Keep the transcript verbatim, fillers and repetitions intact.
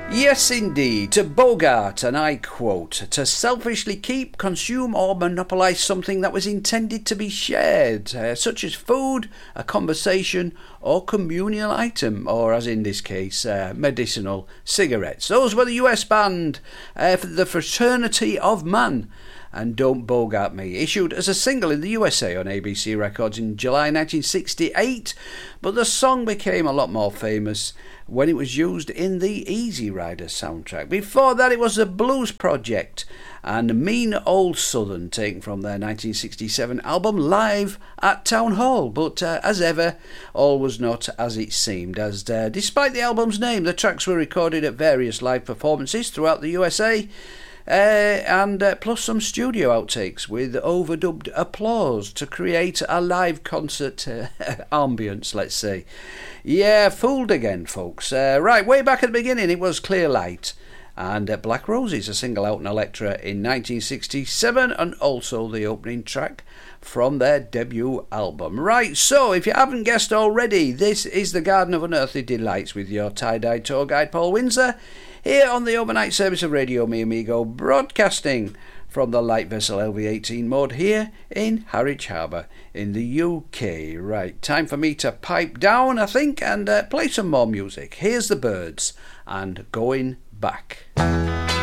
Yes, indeed, to Bogart, and I quote, to selfishly keep, consume or monopolise something that was intended to be shared, uh, such as food, a conversation or communal item, or as in this case, uh, medicinal cigarettes. Those were the U S band, uh, for the Fraternity of Man, and Don't Bogart Me, issued as a single in the U S A on A B C Records in July nineteen sixty-eight, but the song became a lot more famous when it was used in the Easy Rider soundtrack. Before that, it was the Blues Project and Mean Old Southern, taken from their nineteen sixty-seven album Live at Town Hall. But uh, as ever, all was not as it seemed, as uh, despite the album's name, the tracks were recorded at various live performances throughout the U S A, Uh, and uh, plus some studio outtakes with overdubbed applause to create a live concert uh, ambience, let's say. Yeah, fooled again, folks. Uh, right, way back at the beginning, it was Clear Light and uh, Black Roses, a single out on Elektra in nineteen sixty-seven, and also the opening track from their debut album. Right, so if you haven't guessed already, this is the Garden of Unearthly Delights with your tie-dye tour guide Paul Windsor, here on the overnight service of Radio Mi Amigo, broadcasting from the light vessel L V eighteen mode here in Harwich Harbour in the U K. Right, time for me to pipe down, I think, and uh, play some more music. Here's the Byrds and Going Back.